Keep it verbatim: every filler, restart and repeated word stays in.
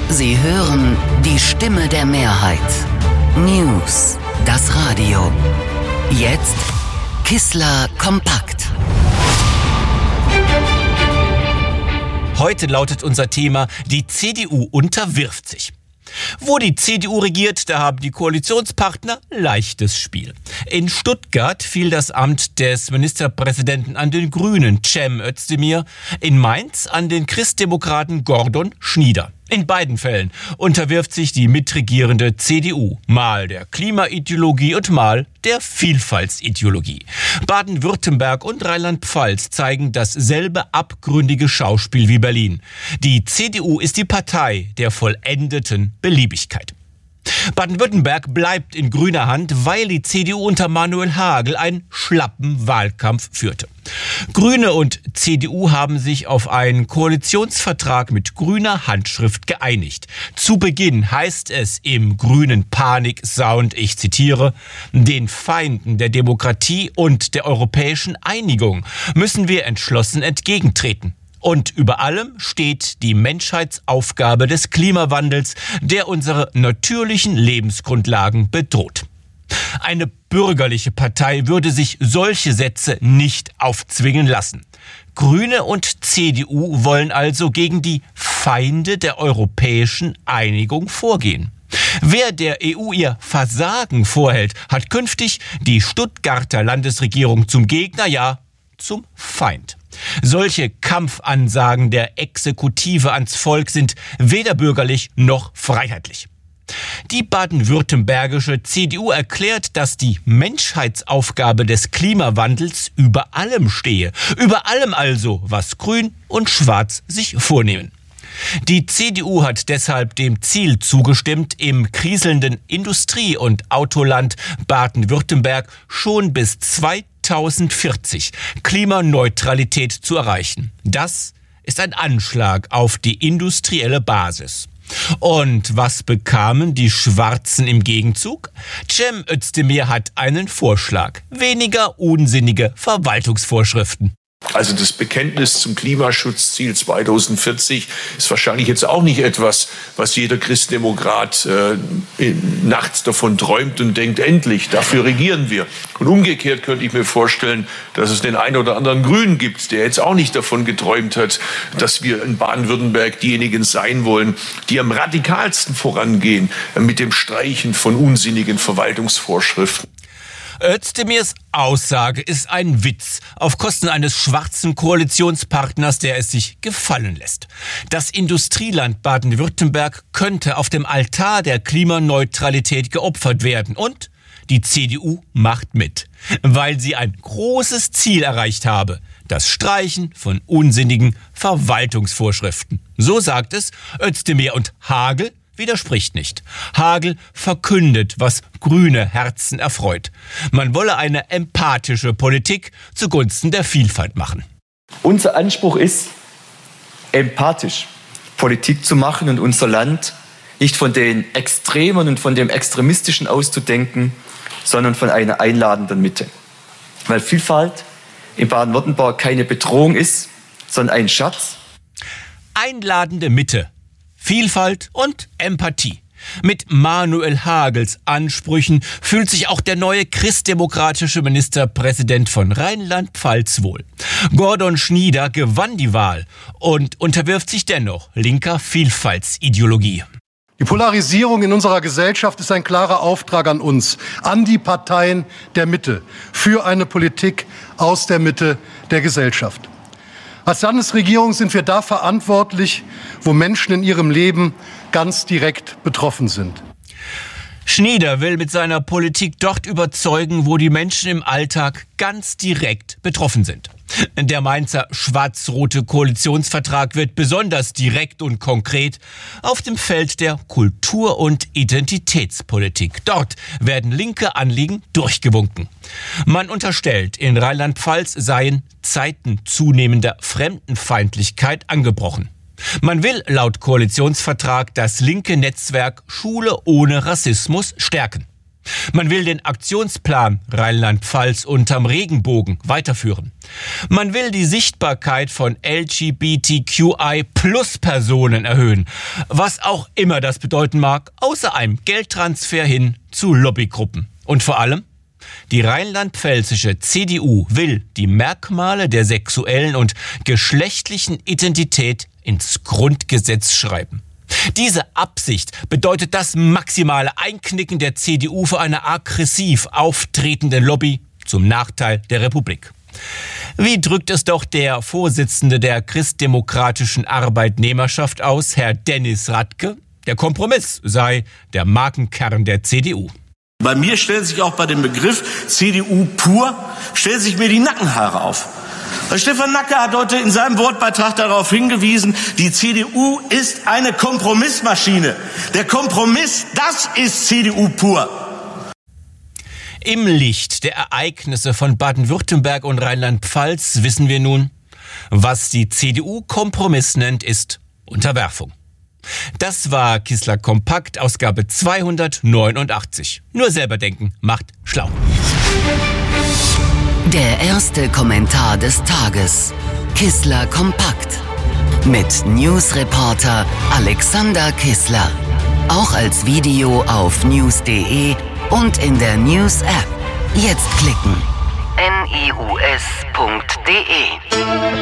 Sie hören die Stimme der Mehrheit. News, das Radio. Jetzt Kissler kompakt. Heute lautet unser Thema: Die C D U unterwirft sich. Wo die C D U regiert, da haben die Koalitionspartner leichtes Spiel. In Stuttgart fiel das Amt des Ministerpräsidenten an den Grünen Cem Özdemir, in Mainz an den Christdemokraten Gordon Schnieder. In beiden Fällen unterwirft sich die mitregierende C D U mal der Klimaideologie und mal der Vielfaltsideologie. Baden-Württemberg und Rheinland-Pfalz zeigen dasselbe abgründige Schauspiel wie Berlin. Die C D U ist die Partei der vollendeten Beliebigkeit. Baden-Württemberg bleibt in grüner Hand, weil die C D U unter Manuel Hagel einen schlappen Wahlkampf führte. Grüne und C D U haben sich auf einen Koalitionsvertrag mit grüner Handschrift geeinigt. Zu Beginn heißt es im grünen Paniksound, ich zitiere: Den Feinden der Demokratie und der europäischen Einigung müssen wir entschlossen entgegentreten. Und über allem steht die Menschheitsaufgabe des Klimawandels, der unsere natürlichen Lebensgrundlagen bedroht. Eine bürgerliche Partei würde sich solche Sätze nicht aufzwingen lassen. Grüne und C D U wollen also gegen die Feinde der europäischen Einigung vorgehen. Wer der E U ihr Versagen vorhält, hat künftig die Stuttgarter Landesregierung zum Gegner, ja, zum Feind. Solche Kampfansagen der Exekutive ans Volk sind weder bürgerlich noch freiheitlich. Die baden-württembergische C D U erklärt, dass die Menschheitsaufgabe des Klimawandels über allem stehe. Über allem also, was Grün und Schwarz sich vornehmen. Die C D U hat deshalb dem Ziel zugestimmt, im kriselnden Industrie- und Autoland Baden-Württemberg schon bis zweitausendvierzig Klimaneutralität zu erreichen. Das ist ein Anschlag auf die industrielle Basis. Und was bekamen die Schwarzen im Gegenzug? Cem Özdemir hat einen Vorschlag: weniger unsinnige Verwaltungsvorschriften. Also das Bekenntnis zum Klimaschutzziel zweitausendvierzig ist wahrscheinlich jetzt auch nicht etwas, was jeder Christdemokrat äh, nachts davon träumt und denkt, endlich, dafür regieren wir. Und umgekehrt könnte ich mir vorstellen, dass es den einen oder anderen Grünen gibt, der jetzt auch nicht davon geträumt hat, dass wir in Baden-Württemberg diejenigen sein wollen, die am radikalsten vorangehen äh, mit dem Streichen von unsinnigen Verwaltungsvorschriften. Özdemirs Aussage ist ein Witz auf Kosten eines schwarzen Koalitionspartners, der es sich gefallen lässt. Das Industrieland Baden-Württemberg könnte auf dem Altar der Klimaneutralität geopfert werden. Und die C D U macht mit, weil sie ein großes Ziel erreicht habe: das Streichen von unsinnigen Verwaltungsvorschriften. So sagt es Özdemir, und Hagel widerspricht nicht. Hagel verkündet, was grüne Herzen erfreut. Man wolle eine empathische Politik zugunsten der Vielfalt machen. Unser Anspruch ist, empathisch Politik zu machen und unser Land nicht von den Extremen und von dem Extremistischen auszudenken, sondern von einer einladenden Mitte. Weil Vielfalt in Baden-Württemberg keine Bedrohung ist, sondern ein Schatz. Einladende Mitte, Vielfalt und Empathie. Mit Manuel Hagels Ansprüchen fühlt sich auch der neue christdemokratische Ministerpräsident von Rheinland-Pfalz wohl. Gordon Schnieder gewann die Wahl und unterwirft sich dennoch linker Vielfaltsideologie. Die Polarisierung in unserer Gesellschaft ist ein klarer Auftrag an uns, an die Parteien der Mitte, für eine Politik aus der Mitte der Gesellschaft. Als Landesregierung sind wir da verantwortlich, wo Menschen in ihrem Leben ganz direkt betroffen sind. Schnieder will mit seiner Politik dort überzeugen, wo die Menschen im Alltag ganz direkt betroffen sind. Der Mainzer schwarz-rote Koalitionsvertrag wird besonders direkt und konkret auf dem Feld der Kultur- und Identitätspolitik. Dort werden linke Anliegen durchgewunken. Man unterstellt, in Rheinland-Pfalz seien Zeiten zunehmender Fremdenfeindlichkeit angebrochen. Man will laut Koalitionsvertrag das linke Netzwerk Schule ohne Rassismus stärken. Man will den Aktionsplan Rheinland-Pfalz unterm Regenbogen weiterführen. Man will die Sichtbarkeit von L G B T Q I Plus Personen erhöhen, was auch immer das bedeuten mag, außer einem Geldtransfer hin zu Lobbygruppen. Und vor allem, die rheinland-pfälzische C D U will die Merkmale der sexuellen und geschlechtlichen Identität ins Grundgesetz schreiben. Diese Absicht bedeutet das maximale Einknicken der C D U für eine aggressiv auftretende Lobby zum Nachteil der Republik. Wie drückt es doch der Vorsitzende der christdemokratischen Arbeitnehmerschaft aus, Herr Dennis Radke? Der Kompromiss sei der Markenkern der C D U. Bei mir stellt sich auch bei dem Begriff C D U pur, stellt sich mir die Nackenhaare auf. Stefan Nacke hat heute in seinem Wortbeitrag darauf hingewiesen, die C D U ist eine Kompromissmaschine. Der Kompromiss, das ist C D U pur. Im Licht der Ereignisse von Baden-Württemberg und Rheinland-Pfalz wissen wir nun, was die C D U Kompromiss nennt, ist Unterwerfung. Das war Kissler Kompakt, Ausgabe zweihundertneunundachtzig. Nur selber denken macht schlau. Der erste Kommentar des Tages. Kissler Kompakt. Mit Newsreporter Alexander Kissler. Auch als Video auf news punkt de und in der News-App. Jetzt klicken. news punkt de